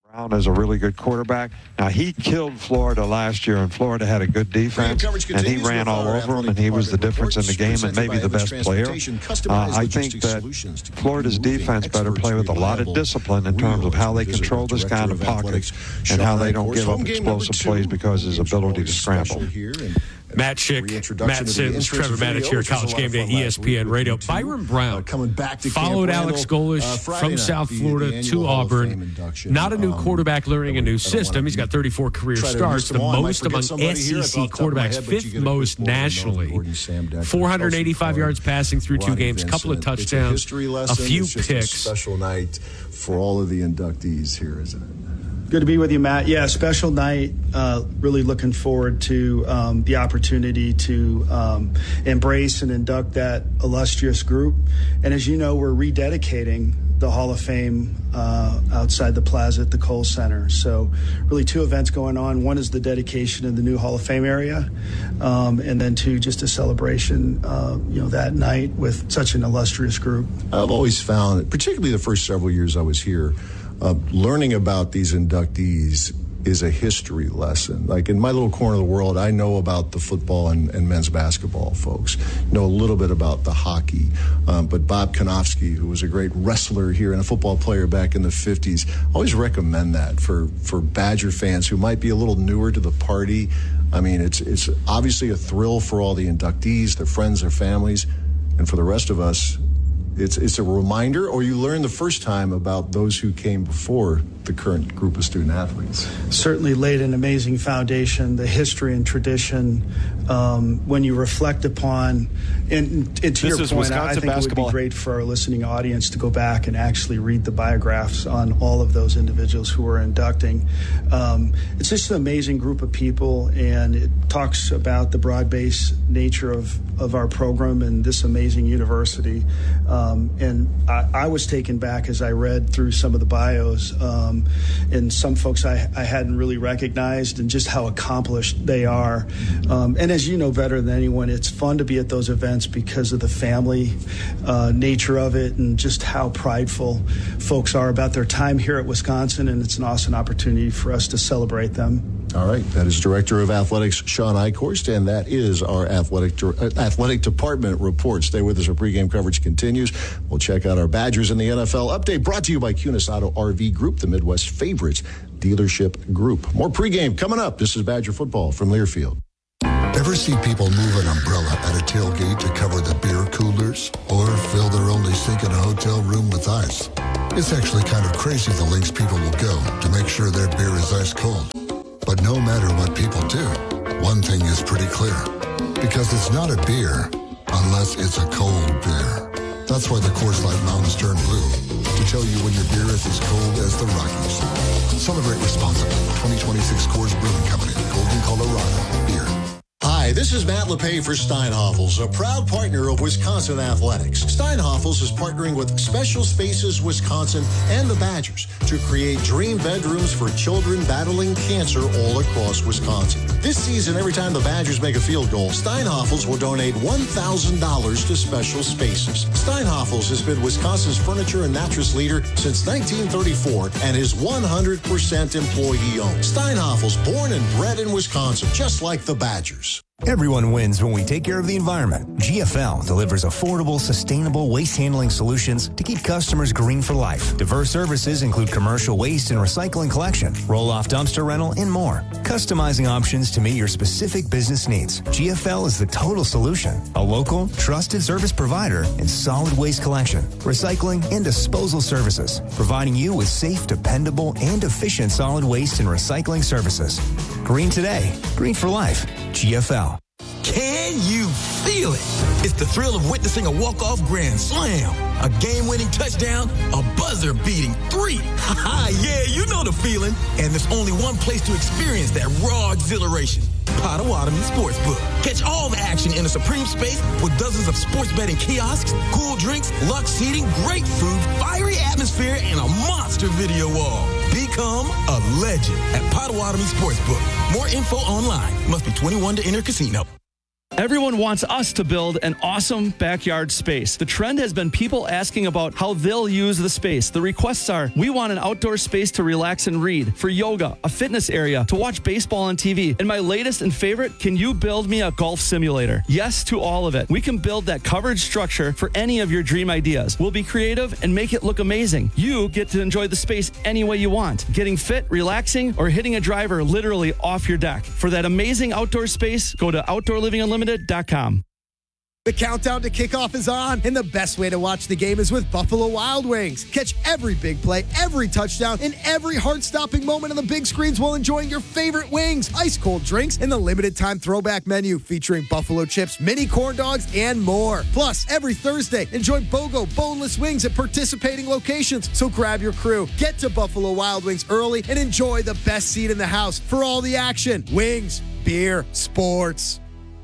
Brown is a really good quarterback. Now, he killed Florida last year, and Florida had a good defense, and he ran all over them, and he was the difference in the game and maybe the best player. I think that Florida's defense better play with a lot of discipline in terms of how they control this kind of pocket and how they don't give up explosive plays because of his ability to scramble. Matt Schick, Matt Sims, Trevor Matich here at College Game Day, ESPN Radio. Byron Brown followed Alex Golesh from South Florida to Auburn. Not a new quarterback learning a new system. He's got 34 career starts, the most among SEC quarterbacks, fifth most nationally. 485 yards passing through 2 games, a couple of touchdowns, a few picks. Special night for all of the inductees here, isn't it? Good to be with you, Matt. Yeah, special night. Really looking forward to the opportunity to embrace and induct that illustrious group. And as you know, we're rededicating the Hall of Fame outside the plaza at the Kohl Center. So really 2 events going on. One is the dedication of the new Hall of Fame area, and then 2, just a celebration, that night with such an illustrious group. I've always found, particularly the first several years I was here, learning about these inductees is a history lesson. Like in my little corner of the world, I know about the football and men's basketball folks, know a little bit about the hockey. But Bob Konofsky, who was a great wrestler here and a football player back in the 50s, I always recommend that for Badger fans who might be a little newer to the party. I mean, it's obviously a thrill for all the inductees, their friends, their families, and for the rest of us, it's a reminder, or you learn the first time about those who came before the current group of student athletes. Certainly laid an amazing foundation, the history and tradition. When you reflect upon, and to your point, I think it would be great for our listening audience to go back and actually read the biographs on all of those individuals who were inducting. It's just an amazing group of people, and it talks about the broad-based nature of our program and this amazing university. And I was taken back as I read through some of the bios, and some folks I hadn't really recognized, and just how accomplished they are. And as you know better than anyone, it's fun to be at those events because of the family nature of it, and just how prideful folks are about their time here at Wisconsin, and it's an awesome opportunity for us to celebrate them. All right, that is Director of Athletics Sean Eichhorst, and that is our athletic department report. Stay with us. Our pregame coverage continues. We'll check out our Badgers in the NFL update, brought to you by Kunis Auto RV Group, the Midwest favorites dealership group. More pregame coming up. This is Badger football from Learfield. Ever see people move an umbrella at a tailgate to cover the beer coolers, or fill their only sink in a hotel room with ice? It's actually kind of crazy the lengths people will go to make sure their beer is ice cold. But no matter what people do, one thing is pretty clear. Because it's not a beer unless it's a cold beer. That's why the Coors Light Mountains turn blue, to tell you when your beer is as cold as the Rockies. Celebrate responsibly. 2026 Coors Brewing Company, Golden, Colorado. Beer. Hi, this is Matt LePay for Steinhoffels, a proud partner of Wisconsin Athletics. Steinhoffels is partnering with Special Spaces Wisconsin and the Badgers to create dream bedrooms for children battling cancer all across Wisconsin. This season, every time the Badgers make a field goal, Steinhoffels will donate $1,000 to Special Spaces. Steinhoffels has been Wisconsin's furniture and mattress leader since 1934 and is 100% employee-owned. Steinhoffels, born and bred in Wisconsin, just like the Badgers. Everyone wins when we take care of the environment. GFL delivers affordable, sustainable waste handling solutions to keep customers green for life. Diverse services include commercial waste and recycling collection, roll-off dumpster rental, and more. Customizing options to meet your specific business needs. GFL is the total solution. A local, trusted service provider in solid waste collection, recycling, and disposal services, providing you with safe, dependable, and efficient solid waste and recycling services. Green today, green for life. GFL. Can you feel it? It's the thrill of witnessing a walk-off grand slam, a game-winning touchdown, a buzzer-beating 3. Yeah, you know the feeling. And there's only one place to experience that raw exhilaration. Potawatomi Sportsbook. Catch all the action in a supreme space with dozens of sports betting kiosks, cool drinks, luxe seating, great food, fiery atmosphere, and a monster video wall. Become a legend at Potawatomi Sportsbook. More info online. Must be 21 to enter casino. Everyone wants us to build an awesome backyard space. The trend has been people asking about how they'll use the space. The requests are, we want an outdoor space to relax and read, for yoga, a fitness area, to watch baseball on TV, and my latest and favorite, can you build me a golf simulator? Yes to all of it. We can build that covered structure for any of your dream ideas. We'll be creative and make it look amazing. You get to enjoy the space any way you want, getting fit, relaxing, or hitting a driver literally off your deck. For that amazing outdoor space, go to OutdoorLivingUnlimited.com. The countdown to kickoff is on, and the best way to watch the game is with Buffalo Wild Wings. Catch every big play, every touchdown, and every heart-stopping moment on the big screens while enjoying your favorite wings, ice-cold drinks, and the limited-time throwback menu featuring buffalo chips, mini corn dogs, and more. Plus, every Thursday, enjoy BOGO boneless wings at participating locations. So grab your crew, get to Buffalo Wild Wings early, and enjoy the best seat in the house for all the action. Wings, beer, sports.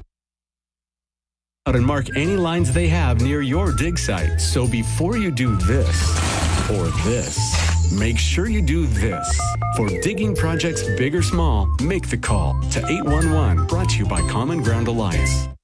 And mark any lines they have near your dig site. So before you do this or this, make sure you do this. For digging projects big or small, make the call to 811, brought to you by Common Ground Alliance.